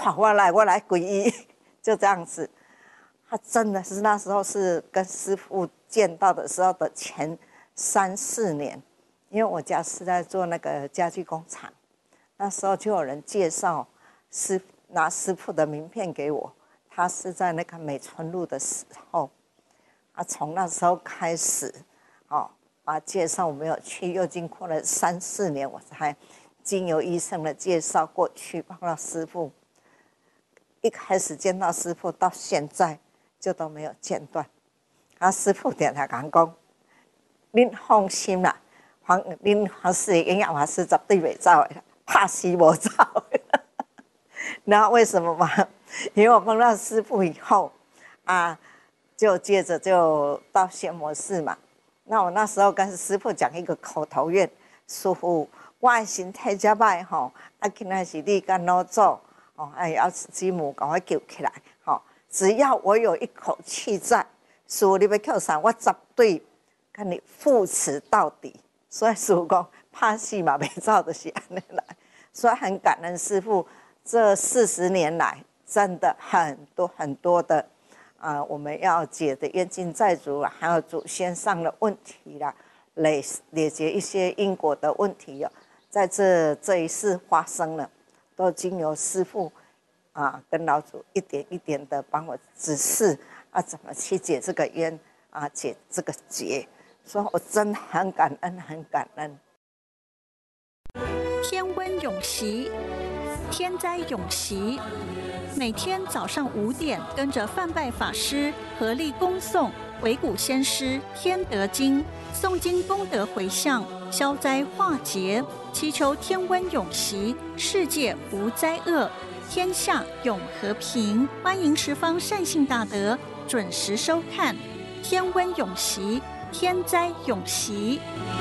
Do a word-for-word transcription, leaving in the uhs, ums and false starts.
传我来，我来皈依，就这样子。他真的是那时候是跟师父见到的时候的前三四年，因为我家是在做那个家具工厂，那时候就有人介绍师拿师父的名片给我，他是在那个美村路的时候，啊，从那时候开始，哦，啊，介绍我没有去，又经过了三四年，我才经由医生的介绍过去碰到师父。一开始见到师父到现在就都没有间断。啊，师父点来讲讲，您放心啦，黄您黄氏营养法师绝对袂走的，怕死无走的。然后为什么嘛？因为我碰到师父以后，啊，就接着就到仙魔寺嘛。那我那时候跟师父讲一个口头愿，师父，我的身体这歹吼，啊，今仔是你跟老祖。哦，哎，要师母赶快救起来！好、哦，只要我有一口气在，师父你要救啥，我绝对跟你扶持到底。所以师父讲，怕死嘛，没照的是安尼来。所以很感恩师父这四十年来，真的很多很多的啊、呃，我们要解的冤亲债主啦，还有祖先上的问题啦，累累结一些因果的问题哦，在这这一世发生了。都经由师父啊，跟老祖一点一点的帮我指示啊，怎么去解这个冤啊，解这个结，所以我真的很感恩，很感恩。 天温永习，天灾永习。每天早上五点，跟着范拜法师合力恭诵维古先师天德经，诵经功德回向，消灾化劫，祈求天温永习，世界无灾厄，天下永和平。欢迎十方善信大德准时收看《天温永习，天灾永习》。